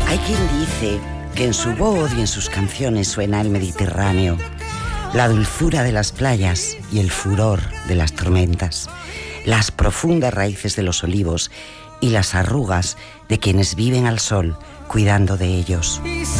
Hay quien dice que en su voz y en sus canciones suena el Mediterráneo, la dulzura de las playas y el furor de las tormentas, las profundas raíces de los olivos y las arrugas de quienes viven al sol cuidando de ellos.